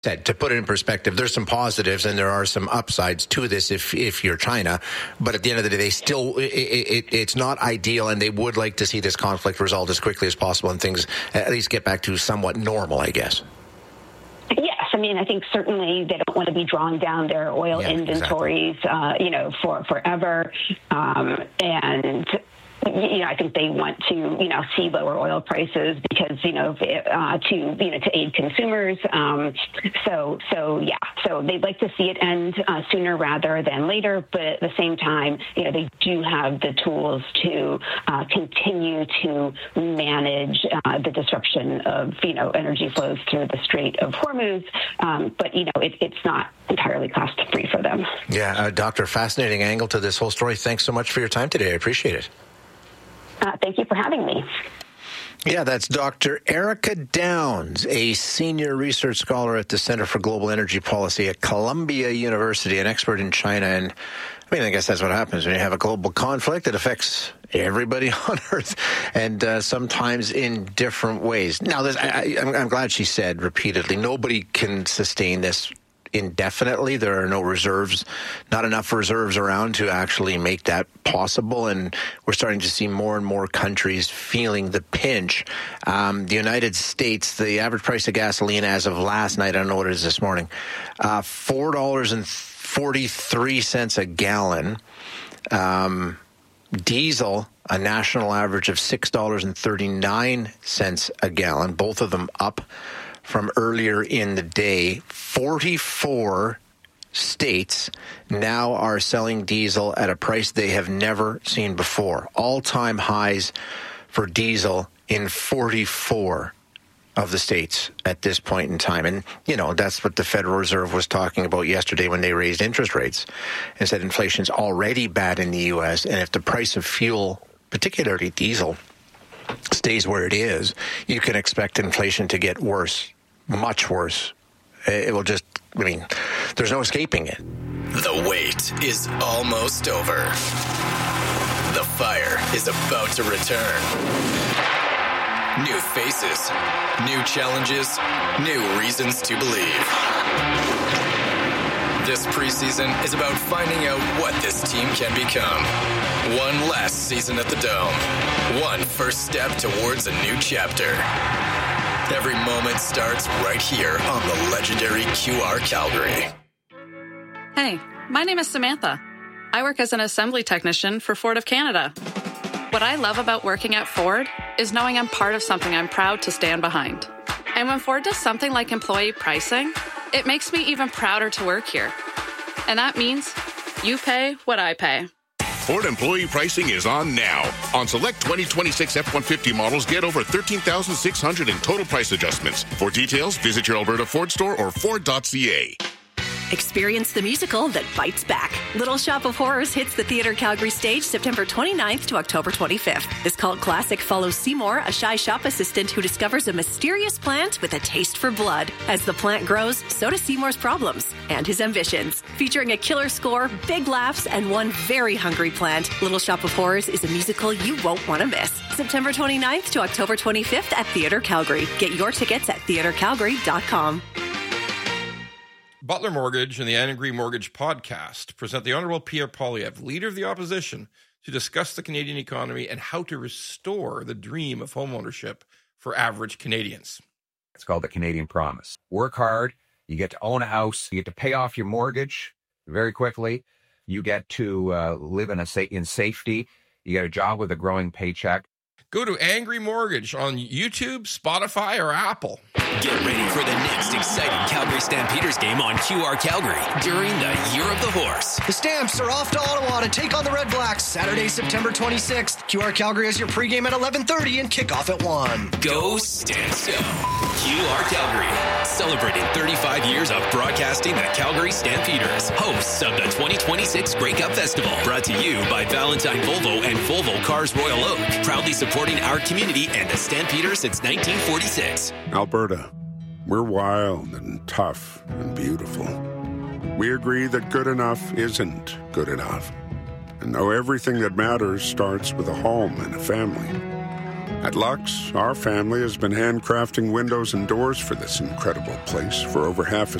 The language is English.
To put it in perspective, there's some positives and there are some upsides to this if you're China. But at the end of the day, they still it's not ideal, and they would like to see this conflict resolved as quickly as possible and things at least get back to somewhat normal, I guess. Yes, I mean, I think certainly they don't want to be drawing down their oil inventories, for forever, and. I think they want to, see lower oil prices because, to aid consumers. So they'd like to see it end sooner rather than later. But at the same time, they do have the tools to continue to manage the disruption of, energy flows through the Strait of Hormuz. But, it's not entirely cost-free for them. Yeah, Doctor, fascinating angle to this whole story. Thanks so much for your time today. I appreciate it. Thank you for having me. Yeah, that's Dr. Erica Downs, a senior research scholar at the Center for Global Energy Policy at Columbia University, an expert in China. And I guess that's what happens when you have a global conflict. It affects everybody on Earth, and sometimes in different ways. Now, I'm glad she said repeatedly, nobody can sustain this indefinitely. There are no reserves, not enough reserves around to actually make that possible. And we're starting to see more and more countries feeling the pinch. The United States, the average price of gasoline as of last night, I don't know what it is this morning, $4.43 a gallon. Diesel, a national average of $6.39 a gallon, both of them up from earlier in the day. 44 states now are selling diesel at a price they have never seen before. All-time highs for diesel in 44 of the states at this point in time. And, that's what the Federal Reserve was talking about yesterday when they raised interest rates and said inflation's already bad in the U.S. And if the price of fuel, particularly diesel, stays where it is, you can expect inflation to get worse, much worse. It will just, there's no escaping it. The wait is almost over. The fire is about to return. New faces, new challenges, new reasons to believe. This preseason is about finding out what this team can become. One last season at the Dome. One first step towards a new chapter. Every moment starts right here on the legendary QR Calgary. Hey, my name is Samantha. I work as an assembly technician for Ford of Canada. What I love about working at Ford is knowing I'm part of something I'm proud to stand behind. And when Ford does something like employee pricing, it makes me even prouder to work here. And that means you pay what I pay. Ford employee pricing is on now. On select 2026 F-150 models, get over $13,600 in total price adjustments. For details, visit your Alberta Ford store or Ford.ca. Experience the musical that bites back. Little Shop of Horrors hits the Theatre Calgary stage September 29th to October 25th. This cult classic follows Seymour, a shy shop assistant who discovers a mysterious plant with a taste for blood. As the plant grows, so do Seymour's problems and his ambitions. Featuring a killer score, big laughs, and one very hungry plant, Little Shop of Horrors is a musical you won't want to miss. September 29th to October 25th at Theatre Calgary. Get your tickets at theatrecalgary.com. Butler Mortgage and the Angry Mortgage Podcast present the Honorable Pierre Poilievre, Leader of the Opposition, to discuss the Canadian economy and how to restore the dream of homeownership for average Canadians. It's called the Canadian Promise. Work hard, you get to own a house, you get to pay off your mortgage very quickly, you get to live in safety, you get a job with a growing paycheck. Go to Angry Mortgage on YouTube, Spotify, or Apple. Get ready for the next exciting Calgary Stampeders game on QR Calgary during the Year of the Horse. The Stamps are off to Ottawa to take on the Red Blacks Saturday, September 26th. QR Calgary has your pregame at 11:30 and kickoff at 1. Go Stamps Go! QR Calgary, celebrating 35 years of broadcasting the Calgary Stampeders, hosts of the 2026 Grey Cup Festival. Brought to you by Valentine Volvo and Volvo Cars Royal Oak, proudly supporting our community and the Stampeders since 1946. Alberta, we're wild and tough and beautiful. We agree that good enough isn't good enough. And know everything that matters starts with a home and a family. At Lux, our family has been handcrafting windows and doors for this incredible place for over half a